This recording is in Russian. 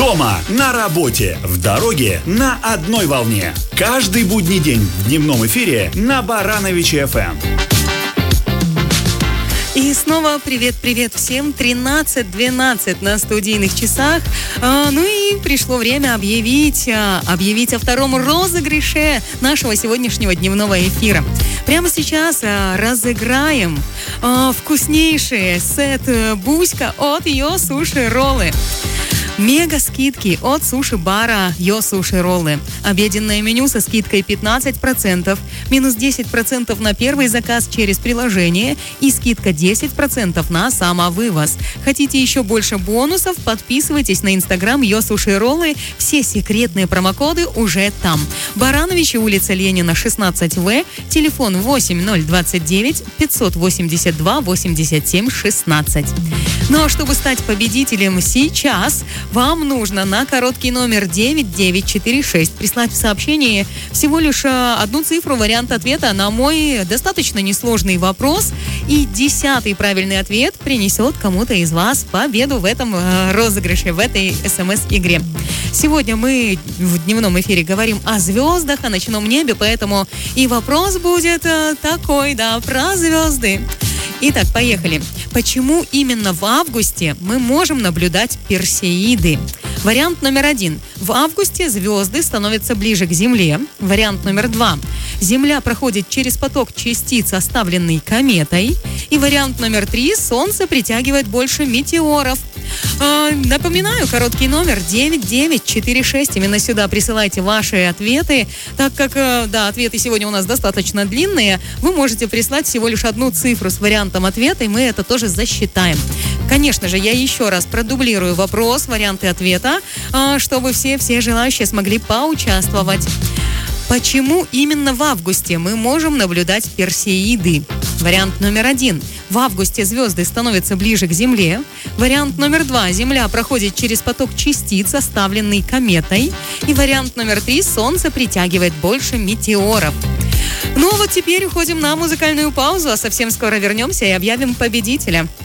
Дома, на работе, в дороге, на одной волне. Каждый будний день в дневном эфире на Барановиче ФМ. И снова привет всем. 13:12 на студийных часах. Ну и пришло время объявить о втором розыгрыше нашего сегодняшнего дневного эфира. Прямо сейчас разыграем вкуснейший сет Буська от Йо Суши Роллы. Мега скидки от суши-бара Йо Суши Роллы. Обеденное меню со скидкой 15%, минус 10% на первый заказ через приложение и скидка 10% на самовывоз. Хотите еще больше бонусов? Подписывайтесь на инстаграм Йо Суши Роллы. Все секретные промокоды уже там. Барановичи, улица Ленина, 16В, телефон 8029 582 87 16. Ну а чтобы стать победителем сейчас, вам нужно на короткий номер 9946 прислать в сообщении всего лишь одну цифру, вариант ответа на мой достаточно несложный вопрос. И 10-й правильный ответ принесет кому-то из вас победу в этом розыгрыше, в этой СМС-игре. Сегодня мы в дневном эфире говорим о звездах, о ночном небе, поэтому и вопрос будет такой, про звезды. Итак, поехали. Почему именно в августе мы можем наблюдать персеиды? Вариант номер 1. В августе звезды становятся ближе к Земле. Вариант номер 2. Земля проходит через поток частиц, оставленный кометой. И вариант номер 3. Солнце притягивает больше метеоров. Напоминаю, короткий номер 9946. Именно сюда присылайте ваши ответы. Так как, ответы сегодня у нас достаточно длинные, вы можете прислать всего лишь одну цифру с вариантом ответа, и мы это тоже засчитаем. Конечно же, я еще раз продублирую вопрос, варианты ответа, чтобы все желающие смогли поучаствовать. Почему именно в августе мы можем наблюдать персеиды? Вариант номер 1. В августе звезды становятся ближе к Земле. Вариант номер 2. Земля проходит через поток частиц, оставленный кометой. И вариант номер 3. Солнце притягивает больше метеоров. Ну вот теперь уходим на музыкальную паузу, а совсем скоро вернемся и объявим победителя.